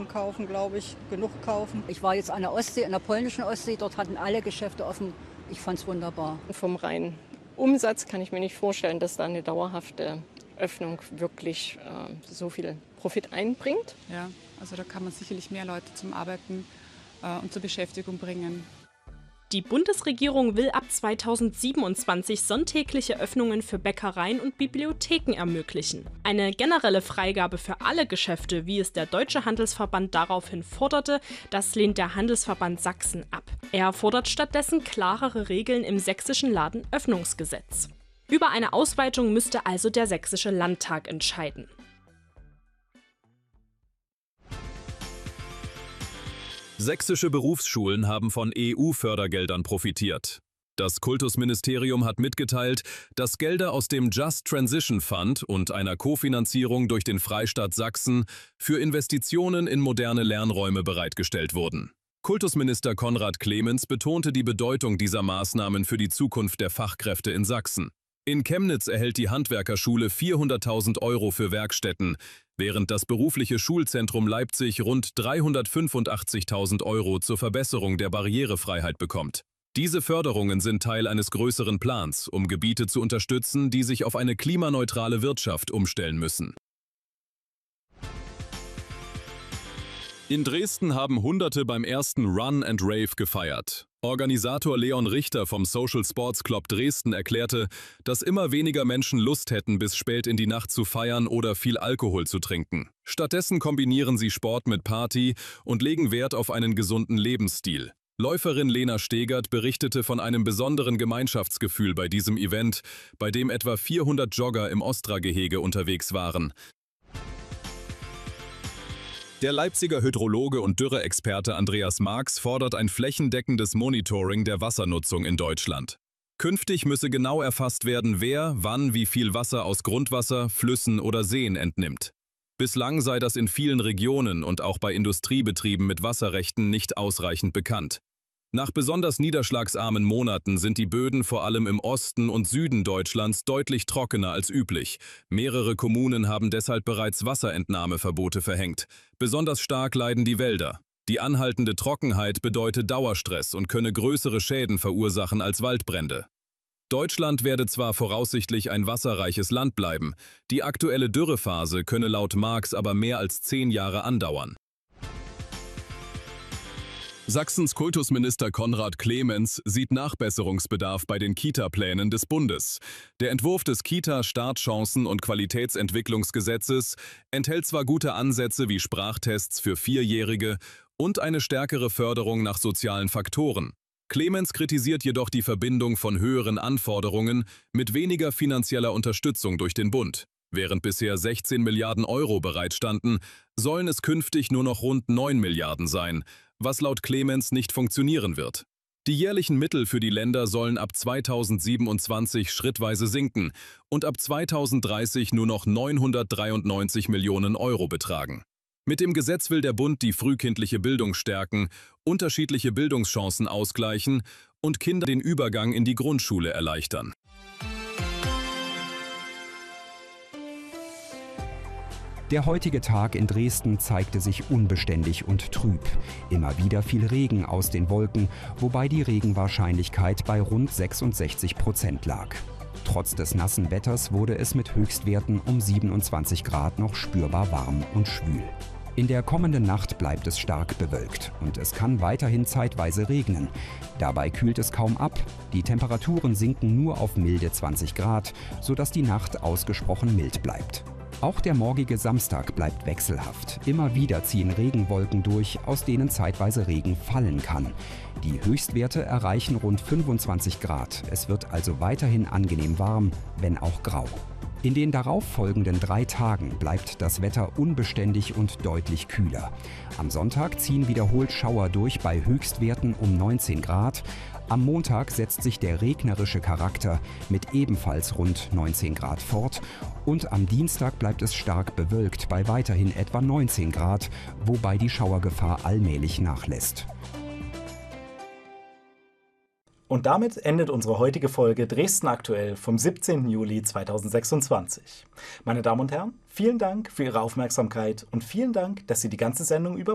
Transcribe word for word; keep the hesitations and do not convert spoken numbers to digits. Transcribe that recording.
Sachen kaufen, glaube ich, genug kaufen. Ich war jetzt an der Ostsee, an der polnischen Ostsee, dort hatten alle Geschäfte offen. Ich fand es wunderbar. Vom reinen Umsatz kann ich mir nicht vorstellen, dass da eine dauerhafte Öffnung wirklich äh, so viel Profit einbringt. Ja, also da kann man sicherlich mehr Leute zum Arbeiten äh, und zur Beschäftigung bringen. Die Bundesregierung will ab zweitausendsiebenundzwanzig sonntägliche Öffnungen für Bäckereien und Bibliotheken ermöglichen. Eine generelle Freigabe für alle Geschäfte, wie es der Deutsche Handelsverband daraufhin forderte, das lehnt der Handelsverband Sachsen ab. Er fordert stattdessen klarere Regeln im sächsischen Ladenöffnungsgesetz. Über eine Ausweitung müsste also der Sächsische Landtag entscheiden. Sächsische Berufsschulen haben von E U-Fördergeldern profitiert. Das Kultusministerium hat mitgeteilt, dass Gelder aus dem Just Transition Fund und einer Kofinanzierung durch den Freistaat Sachsen für Investitionen in moderne Lernräume bereitgestellt wurden. Kultusminister Konrad Clemens betonte die Bedeutung dieser Maßnahmen für die Zukunft der Fachkräfte in Sachsen. In Chemnitz erhält die Handwerkerschule vierhunderttausend Euro für Werkstätten, während das berufliche Schulzentrum Leipzig rund dreihundertfünfundachtzigtausend Euro zur Verbesserung der Barrierefreiheit bekommt. Diese Förderungen sind Teil eines größeren Plans, um Gebiete zu unterstützen, die sich auf eine klimaneutrale Wirtschaft umstellen müssen. In Dresden haben Hunderte beim ersten Run and Rave gefeiert. Organisator Leon Richter vom Social Sports Club Dresden erklärte, dass immer weniger Menschen Lust hätten, bis spät in die Nacht zu feiern oder viel Alkohol zu trinken. Stattdessen kombinieren sie Sport mit Party und legen Wert auf einen gesunden Lebensstil. Läuferin Lena Stegert berichtete von einem besonderen Gemeinschaftsgefühl bei diesem Event, bei dem etwa vierhundert Jogger im Ostra-Gehege unterwegs waren. Der Leipziger Hydrologe und Dürreexperte Andreas Marx fordert ein flächendeckendes Monitoring der Wassernutzung in Deutschland. Künftig müsse genau erfasst werden, wer wann wie viel Wasser aus Grundwasser, Flüssen oder Seen entnimmt. Bislang sei das in vielen Regionen und auch bei Industriebetrieben mit Wasserrechten nicht ausreichend bekannt. Nach besonders niederschlagsarmen Monaten sind die Böden vor allem im Osten und Süden Deutschlands deutlich trockener als üblich. Mehrere Kommunen haben deshalb bereits Wasserentnahmeverbote verhängt. Besonders stark leiden die Wälder. Die anhaltende Trockenheit bedeutet Dauerstress und könne größere Schäden verursachen als Waldbrände. Deutschland werde zwar voraussichtlich ein wasserreiches Land bleiben, die aktuelle Dürrephase könne laut Marx aber mehr als zehn Jahre andauern. Sachsens Kultusminister Konrad Clemens sieht Nachbesserungsbedarf bei den Kita-Plänen des Bundes. Der Entwurf des Kita-Startchancen- und Qualitätsentwicklungsgesetzes enthält zwar gute Ansätze wie Sprachtests für Vierjährige und eine stärkere Förderung nach sozialen Faktoren. Clemens kritisiert jedoch die Verbindung von höheren Anforderungen mit weniger finanzieller Unterstützung durch den Bund. Während bisher sechzehn Milliarden Euro bereitstanden, sollen es künftig nur noch rund neun Milliarden sein, was laut Clemens nicht funktionieren wird. Die jährlichen Mittel für die Länder sollen ab zweitausendsiebenundzwanzig schrittweise sinken und ab zweitausenddreißig nur noch neunhundertdreiundneunzig Millionen Euro betragen. Mit dem Gesetz will der Bund die frühkindliche Bildung stärken, unterschiedliche Bildungschancen ausgleichen und Kindern den Übergang in die Grundschule erleichtern. Der heutige Tag in Dresden zeigte sich unbeständig und trüb. Immer wieder fiel Regen aus den Wolken, wobei die Regenwahrscheinlichkeit bei rund sechsundsechzig Prozent lag. Trotz des nassen Wetters wurde es mit Höchstwerten um siebenundzwanzig Grad noch spürbar warm und schwül. In der kommenden Nacht bleibt es stark bewölkt und es kann weiterhin zeitweise regnen. Dabei kühlt es kaum ab. Die Temperaturen sinken nur auf milde zwanzig Grad, sodass die Nacht ausgesprochen mild bleibt. Auch der morgige Samstag bleibt wechselhaft. Immer wieder ziehen Regenwolken durch, aus denen zeitweise Regen fallen kann. Die Höchstwerte erreichen rund fünfundzwanzig Grad. Es wird also weiterhin angenehm warm, wenn auch grau. In den darauffolgenden drei Tagen bleibt das Wetter unbeständig und deutlich kühler. Am Sonntag ziehen wiederholt Schauer durch bei Höchstwerten um neunzehn Grad. Am Montag setzt sich der regnerische Charakter mit ebenfalls rund neunzehn Grad fort und am Dienstag bleibt es stark bewölkt bei weiterhin etwa neunzehn Grad, wobei die Schauergefahr allmählich nachlässt. Und damit endet unsere heutige Folge Dresden aktuell vom siebzehnten Juli zweitausendsechsundzwanzig. Meine Damen und Herren, vielen Dank für Ihre Aufmerksamkeit und vielen Dank, dass Sie die ganze Sendung über